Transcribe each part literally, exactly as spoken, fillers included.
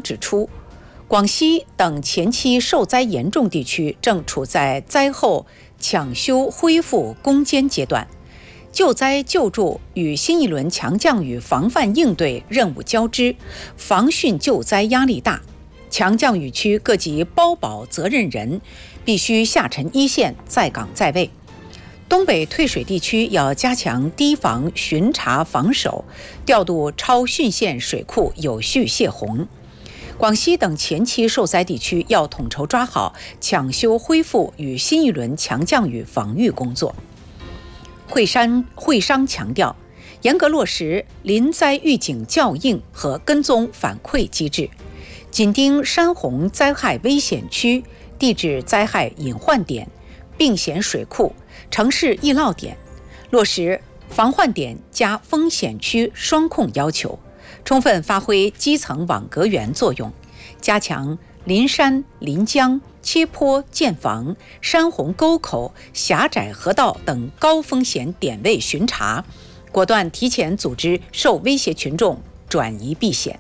指出，广西等前期受灾严重地区正处在灾后抢修恢复攻坚阶段，救灾救助与新一轮强降雨防范应对任务交织，防汛救灾压力大。强降雨区各级包保责任人必须下沉一线，在岗在位。东北退水地区要加强堤防巡查防守，调度超汛线水库有序泄洪。广西等前期受灾地区要统筹抓好抢修恢复与新一轮强降雨防御工作。会商会商强调，严格落实临灾预警校应和跟踪反馈机制，紧盯山洪灾害危险区、地质灾害隐患点、病险水库、城市易涝点，落实防患点加风险区双控要求，充分发挥基层网格员作用，加强临山、临江、切坡、建房、山洪沟口、狭窄河道等高风险点位巡查，果断提前组织受威胁群众转移避险。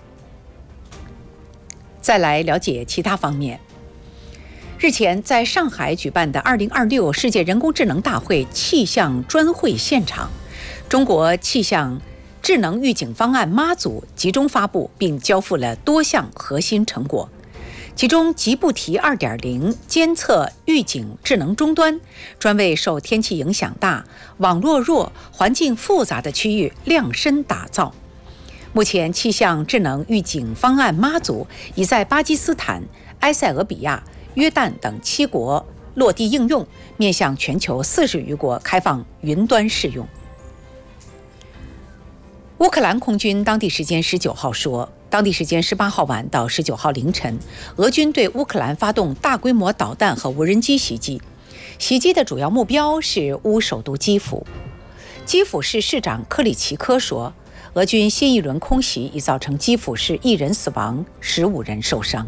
再来了解其他方面。日前在上海举办的二零二六世界人工智能大会气象专会现场，中国气象智能预警方案妈组集中发布并交付了多项核心成果，其中吉布提 二点零 监测预警智能终端专为受天气影响大、网络弱、环境复杂的区域量身打造。目前气象智能预警方案妈组已在巴基斯坦、埃塞俄比亚、约旦等七国落地应用，面向全球四十余国开放云端试用。乌克兰空军当地时间十九号说，当地时间十八号晚到十九号凌晨，俄军对乌克兰发动大规模导弹和无人机袭击，袭击的主要目标是乌首都基辅。基辅市市长克里奇科说，俄军新一轮空袭已造成基辅市一人死亡，十五人受伤。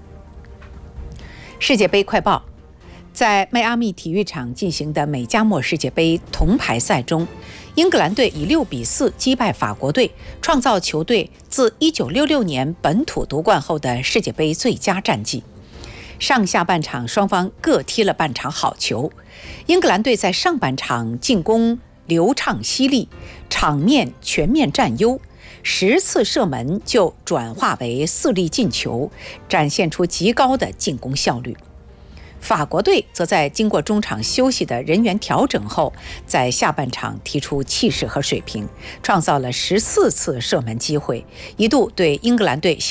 世界杯快报，在迈阿密体育场进行的美加墨世界杯铜牌赛中，英格兰队以六比四击败法国队，创造球队自一九六六年本土夺冠后的世界杯最佳战绩。上下半场双方各踢了半场好球，英格兰队在上半场进攻流畅犀利，场面全面占优，十次射门就转化为四粒进球，展现出极高的进攻效率。法国队则在经过中场休息的人员调整后，在下半场踢出气势和水平，创造了十四次射门机会，一度对英格兰队